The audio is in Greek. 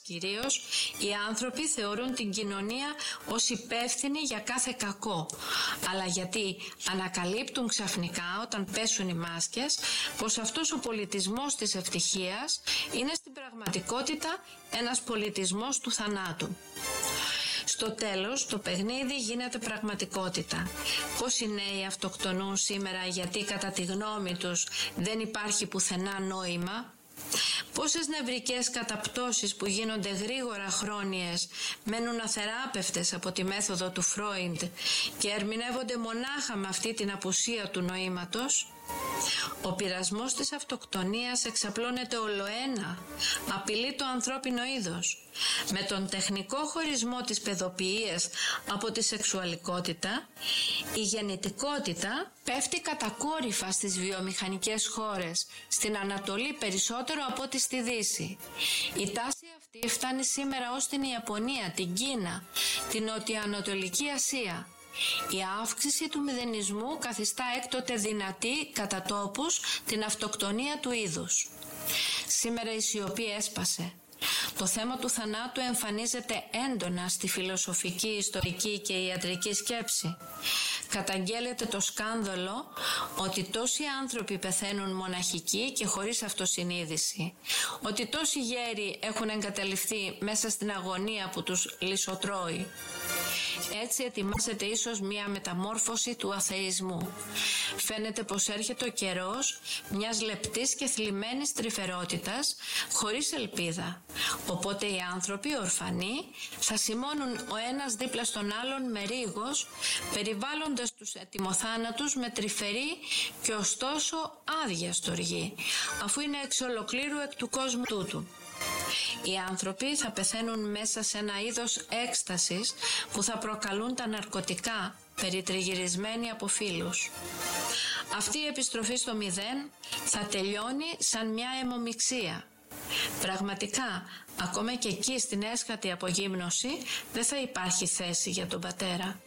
κυρίως, οι άνθρωποι θεωρούν την κοινωνία ως υπεύθυνη για κάθε κακό, αλλά γιατί ανακαλύπτουν ξαφνικά όταν πέσουν οι μάσκες πως αυτός ο πολιτισμός της ευτυχίας είναι στην πραγματικότητα ένας πολιτισμός του θανάτου. Στο τέλος, το παιχνίδι γίνεται πραγματικότητα. Πόσοι νέοι αυτοκτονούν σήμερα γιατί κατά τη γνώμη τους δεν υπάρχει πουθενά νόημα. Πόσες νευρικές καταπτώσεις που γίνονται γρήγορα χρόνιες μένουν αθεράπευτες από τη μέθοδο του Φρόιντ και ερμηνεύονται μονάχα με αυτή την απουσία του νοήματος. Ο πειρασμός της αυτοκτονίας εξαπλώνεται ολοένα, απειλεί το ανθρώπινο είδος. Με τον τεχνικό χωρισμό της παιδοποιίας από τη σεξουαλικότητα, η γεννητικότητα πέφτει κατακόρυφα στις βιομηχανικές χώρες, στην Ανατολή περισσότερο από ό,τι στη Δύση. Η τάση αυτή φτάνει σήμερα ως την Ιαπωνία, την Κίνα, την Νοτιοανατολική Ασία. Η αύξηση του μηδενισμού καθιστά έκτοτε δυνατή κατά τόπους την αυτοκτονία του είδους. Σήμερα η σιωπή έσπασε. Το θέμα του θανάτου εμφανίζεται έντονα στη φιλοσοφική, ιστορική και ιατρική σκέψη. Καταγγέλλεται το σκάνδαλο ότι τόσοι άνθρωποι πεθαίνουν μοναχικοί και χωρίς αυτοσυνείδηση, ότι τόσοι γέροι έχουν εγκαταλειφθεί μέσα στην αγωνία που τους λυσοτρώει. Έτσι ετοιμάζεται ίσως μια μεταμόρφωση του αθεϊσμού. Φαίνεται πως έρχεται ο καιρός μιας λεπτής και θλιμμένης τρυφερότητας χωρίς ελπίδα. Οπότε οι άνθρωποι ορφανοί θα σημώνουν ο ένας δίπλα στον άλλον με ρίγος, περιβάλλοντας τους ετοιμοθάνατους με τρυφερή και ωστόσο άδεια στοργή, αφού είναι εξ ολοκλήρου εκ του κόσμου τούτου. Οι άνθρωποι θα πεθαίνουν μέσα σε ένα είδος έκστασης που θα προκαλούν τα ναρκωτικά, περιτριγυρισμένοι από φίλους. Αυτή η επιστροφή στο μηδέν θα τελειώνει σαν μια αιμομιξία. Πραγματικά, ακόμα και εκεί στην έσχατη απογύμνωση δεν θα υπάρχει θέση για τον πατέρα.